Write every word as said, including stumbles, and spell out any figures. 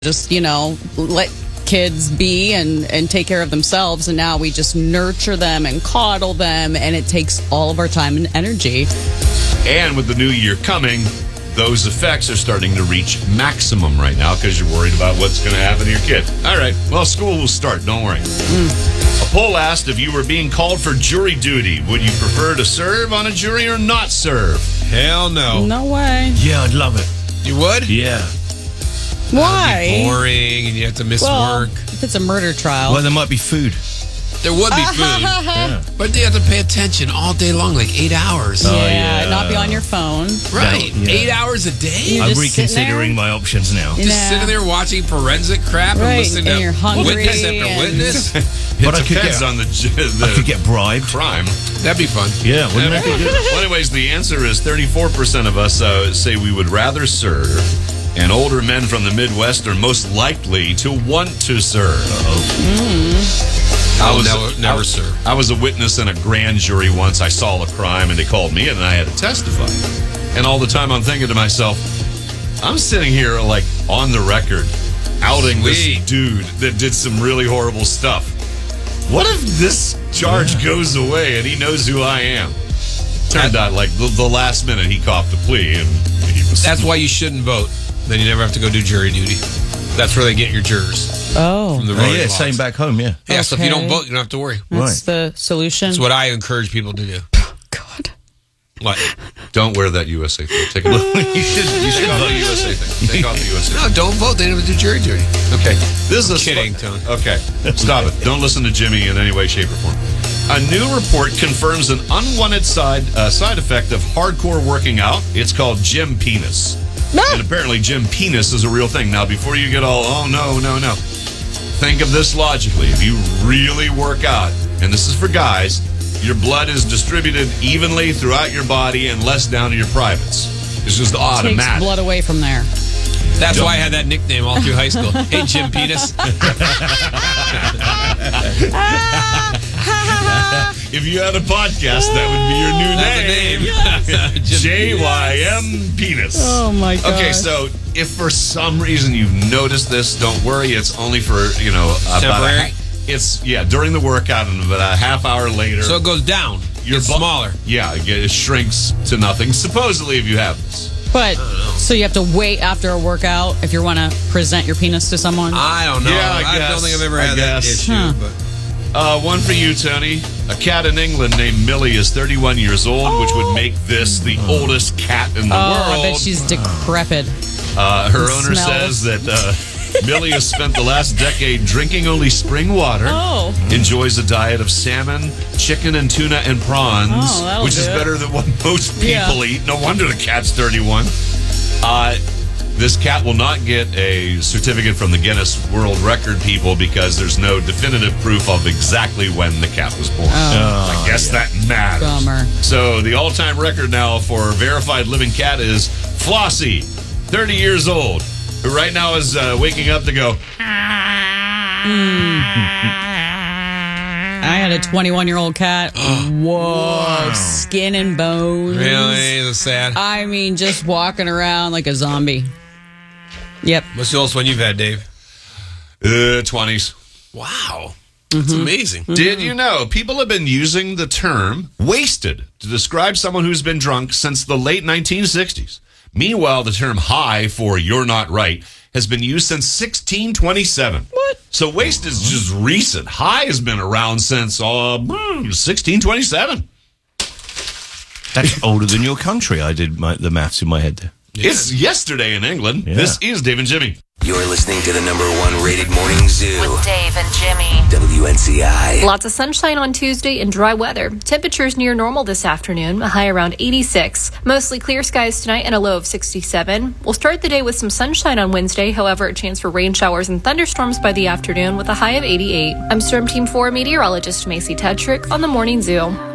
just, you know, let kids be and, and take care of themselves. And now we just nurture them and coddle them, and it takes all of our time and energy. And with the new year coming, those effects are starting to reach maximum right now because you're worried about what's going to happen to your kid. All right, well, school will start. Don't worry. Mm. A poll asked if you were being called for jury duty. Would you prefer to serve on a jury or not serve? Hell no. No way. Yeah, I'd love it. You would? Yeah. Why? That'd be boring, and you have to miss well, work. If it's a murder trial. Well, there might be food. There would be food. Yeah. But you have to pay attention all day long, like eight hours. yeah, Oh, yeah. not be on your phone. Right. Yeah. Eight hours a day? You're I'm just reconsidering my options now. Yeah. Just sitting there watching forensic crap Right, and listening and to you're hungry witness after and- witness. But it I could depends get, on the, the I could get bribed. crime. That'd be fun. Yeah, wouldn't that be good? Well, anyways, the answer is thirty-four percent of us uh, say we would rather serve, and older men from the Midwest are most likely to want to serve. I I will was- never, never I- serve. I was a witness in a grand jury once. I saw a crime, and they called me, and I had to testify. And all the time I'm thinking to myself, I'm sitting here, like, on the record, outing Sweet. this dude that did some really horrible stuff. What if this charge Yeah. goes away and he knows who I am? Turned out, like, the, the last minute he copped a plea, and he was... That's why you shouldn't vote. Then you never have to go do jury duty. That's where they get your jurors. Oh, From the Oh, voting yeah, logs. same back home, yeah. Yeah, so if you don't Okay. vote, you don't have to worry. that's the solution. That's what I encourage people to do. God. What? Don't wear that U S A thing. Take it off. you should, you should Take off vote. the U S A thing. Take off the U S A No, don't vote. They don't have to do jury duty. Okay. This is a Kidding, sp- Tone. Okay. Stop it. Don't listen to Jimmy in any way, shape, or form. A new report confirms an unwanted side uh, side effect of hardcore working out. It's called gym penis. Ah! And apparently gym penis is a real thing. Now, before you get all, oh, no, no, no. Think of this logically. If you really work out, and this is for guys, your blood is distributed evenly throughout your body and less down to your privates. It's just Takes automatic. blood away from there. That's why I had that nickname all through high school. Hey, Jim Penis. If you had a podcast, that would be your new That's name. the name. Jim J Y M Penis. Oh, my God. Okay, so if for some reason you've noticed this, don't worry. It's only for, you know, about a Temporary? ha- It's, yeah, during the workout and about a half hour later. So it goes down. your It's bu- smaller. Yeah, it it shrinks to nothing, supposedly, if you have this. But, so you have to wait after a workout if you want to present your penis to someone? I don't know. Yeah, I I, guess. don't think I've ever I had that guess. issue. Huh. But Uh, one for you, Tony. A cat in England named Millie is thirty-one years old, which would make this the oldest cat in the oh, world. I bet she's decrepit. Uh, her It owner smells. says that uh, Millie has spent the last decade drinking only spring water, Oh. enjoys a diet of salmon, chicken, and tuna and prawns, Oh, that'll which is do it. better than what most people Yeah. eat. No wonder the cat's thirty-one. Uh, this cat will not get a certificate from the Guinness World Record people because there's no definitive proof of exactly when the cat was born. Oh. I guess that matters. Bummer. So the all-time record now for verified living cat is Flossie, thirty years old, who right now is uh, waking up to go, I had a twenty-one-year-old cat. Whoa. Skin and bones. really, that's sad. I mean, just walking around like a zombie. Yep. What's the oldest one you've had, Dave? uh, twenties. Wow. That's amazing. Did you know people have been using the term wasted to describe someone who's been drunk since the late nineteen sixties? Meanwhile, the term high for you're not right has been used since sixteen twenty-seven. What? So waste is just recent. High has been around since uh, sixteen twenty-seven. That's older than your country. I did my, the maths in my head there. It's yesterday in England. Yeah. This is Dave and Jimmy. You're listening to the number one rated morning zoo, With Dave and Jimmy. W N C I. Lots of sunshine on Tuesday and dry weather. Temperatures near normal this afternoon, a high around eighty-six. Mostly clear skies tonight and a low of sixty-seven. We'll start the day with some sunshine on Wednesday, however, a chance for rain showers and thunderstorms by the afternoon with a high of eighty-eight. I'm Storm Team four meteorologist Macy Tetrick on the Morning Zoo.